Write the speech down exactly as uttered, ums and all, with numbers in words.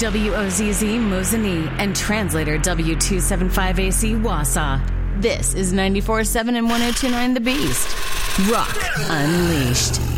W O Z Z Mosinee, and translator W two seventy-five A C Wausau. This is ninety-four point seven and ten twenty-nine The Beast. Rock Unleashed.